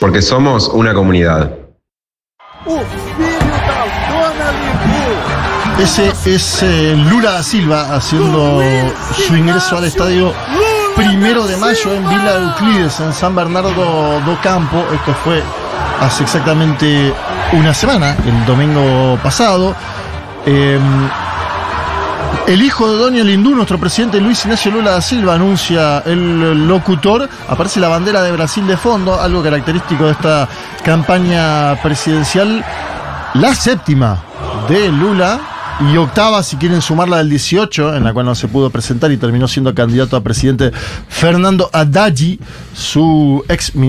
porque somos una comunidad. Ese es Lula da Silva haciendo su ingreso al estadio 1 de mayo en Vila Euclides, en San Bernardo do Campo. Esto fue hace exactamente una semana, el domingo pasado. El hijo de Doña Lindú, nuestro presidente Luis Ignacio Lula da Silva, anuncia el locutor. Aparece la bandera de Brasil de fondo, algo característico de esta campaña presidencial. La séptima de Lula y octava, si quieren sumar la del 18, en la cual no se pudo presentar y terminó siendo candidato a presidente Fernando Haddad, su ex ministro